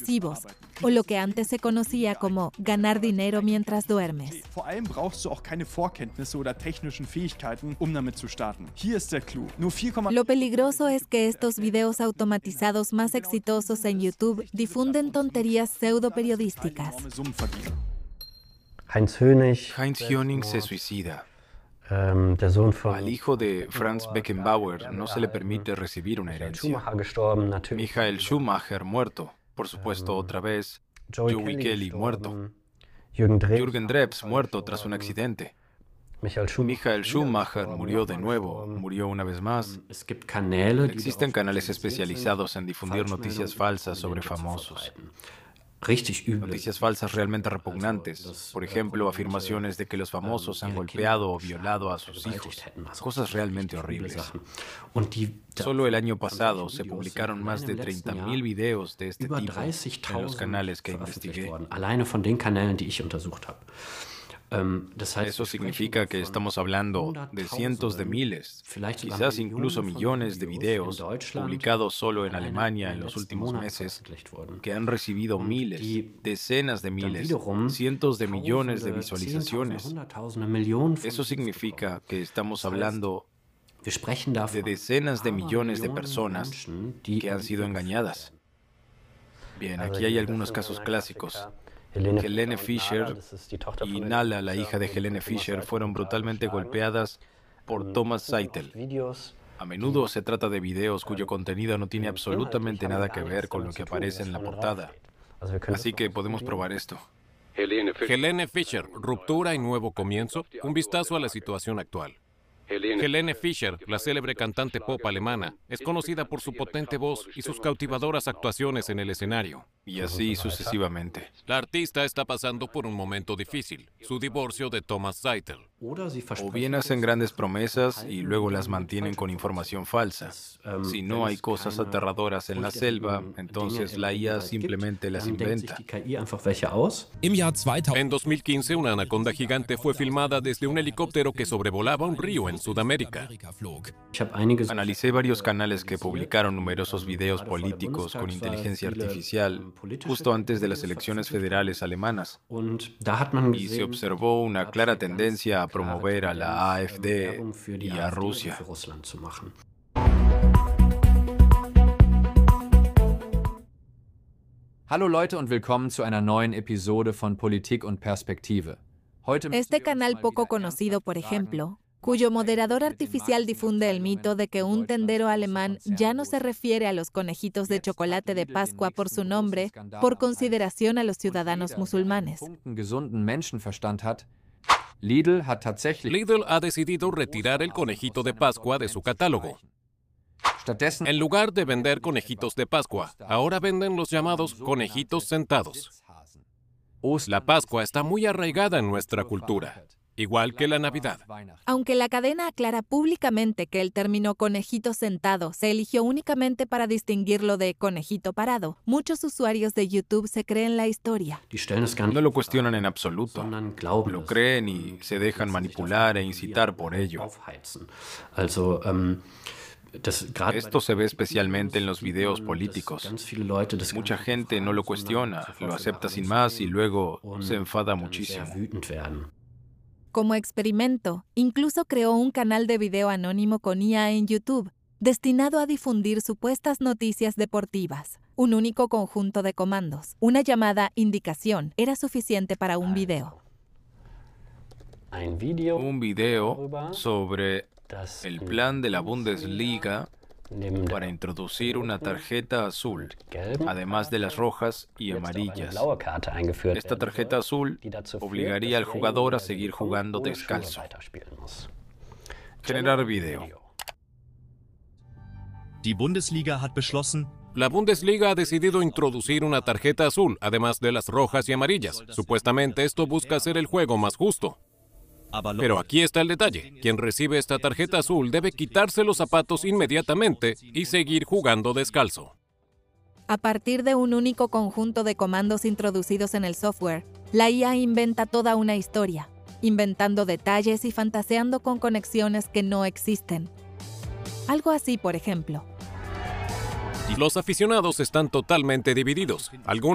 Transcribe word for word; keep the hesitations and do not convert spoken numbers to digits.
pasivos, o lo que antes se conocía como ganar dinero mientras duermes. Vor allem brauchst du auch keine Vorkenntnisse oder technischen Fähigkeiten, um damit zu starten. Hier ist der Clou. Nur vier Komma Lo peligroso es que estos videos automatizados más exitosos en YouTube difunden tonterías pseudo-periodísticas. Heinz Hönig, Heinz Hönig se suicida. ähm, der Sohn von Al hijo de Franz Beckenbauer no se le permite recibir una herencia. Schumacher gestorben, natürlich. Michael Schumacher muerto. Por supuesto, otra vez. Joey Kelly muerto. Jürgen Drews, Jürgen Drews muerto tras un accidente. Michael Schumacher. Michael Schumacher murió de nuevo, murió una vez más. Es gibt Kanäle, die Existen darauf canales spezialisiert especializados en sind, difundir noticias falsas sobre Falschmeldungen zu famosos. verbreiten. Richtig üble. Noticias falsas realmente repugnantes. Por ejemplo, afirmaciones de que los famosos han golpeado o violado a sus hijos. Cosas realmente horribles. Und die, Solo el año pasado se publicaron más de treinta mil videos de este über tipo en los dreißigtausend canales que veröffentlicht investigué. worden, alleine von den Kanälen, die ich untersucht habe. Ähm, das heißt, Eso wir sprechen significa que von estamos hablando de cientos de miles, quizás incluso millones de videos publicados solo en Alemania en los últimos meses, que han recibido miles, decenas de miles, cientos de millones de visualizaciones. Eso significa que estamos hablando Wir sprechen de davon decenas de millones de personas que han sido engañadas. Bien, aquí hay algunos casos clásicos. Helene Fischer y Nala, la hija de Helene Fischer, fueron brutalmente golpeadas por Thomas Seitel. A menudo se trata de videos cuyo contenido no tiene absolutamente nada que ver con lo que aparece en la portada. Así que podemos probar esto. Helene Fischer, ruptura y nuevo comienzo, un vistazo a la situación actual. Helene Fischer, la célebre cantante pop alemana, es conocida por su potente voz y sus cautivadoras actuaciones en el escenario. Y así sucesivamente. La artista está pasando por un momento difícil, su divorcio de Thomas Seitel. O bien hacen grandes promesas y luego las mantienen con información falsa. Si no hay cosas aterradoras en la selva, entonces la I A simplemente las inventa. En dos mil quince, una anaconda gigante fue filmada desde un helicóptero que sobrevolaba un río en Sudamérica. Analicé varios canales que publicaron numerosos videos políticos con inteligencia artificial justo antes de las elecciones federales alemanas. Y se observó una clara tendencia a promover a la AfD y a Rusia. Hallo Leute und willkommen zu einer neuen Episode von Politik und Perspektive. Heute Este canal poco conocido, por ejemplo, cuyo moderador artificial difunde el mito de que un tendero alemán ya no se refiere a los conejitos de chocolate de Pascua por su nombre, por consideración a los ciudadanos musulmanes. Lidl hat tatsächlich Lidl ha decidido retirar el conejito de Pascua de su catálogo. stattdessen En lugar de vender conejitos de Pascua, ahora venden los llamados conejitos sentados. La Pascua está muy arraigada en nuestra cultura, igual que la Navidad. Aunque la cadena aclara públicamente que el término conejito sentado se eligió únicamente para distinguirlo de conejito parado, muchos usuarios de YouTube se creen la historia. Die stellen es gar nicht No lo cuestionan en absoluto. sondern glauben Lo es. creen y se dejan manipular e incitar por ello. Aufheizen. Also, ähm, das gerade Esto se ve especialmente en los videos políticos. ganz viele Leute das Mucha gente no lo cuestiona, lo acepta sin más y luego se enfada sehr muchísimo. wütend werden. Como experimento, incluso creó un canal de video anónimo con I A en YouTube, destinado a difundir supuestas noticias deportivas. Un único conjunto de comandos, una llamada indicación, era suficiente para un video. Ein Video, Un video sobre das el in plan de la Bundesliga neben der para introducir una tarjeta azul, gelben además de las rojas y jetzt auch eine amarillas. blaue Karte eingeführt Esta werden tarjeta soll, azul die dazu führt, obligaría al dass jugador a derjenige, seguir der kommt, jugando ohne Schuhe descalzo. weiterspielen muss. Generar video. Die Bundesliga hat beschlossen, La Bundesliga ha decidido introducir una tarjeta azul, además de las rojas y amarillas. Supuestamente esto busca hacer el juego más justo. aber Pero aquí está el detalle. Quien recibe esta tarjeta azul debe quitarse los zapatos inmediatamente y seguir jugando descalzo. A partir de un único conjunto de comandos introducidos en el software, la I A inventa toda una historia, inventando detalles y fantaseando con conexiones que no existen. Algo así, por ejemplo. Los aficionados están totalmente divididos. Algunos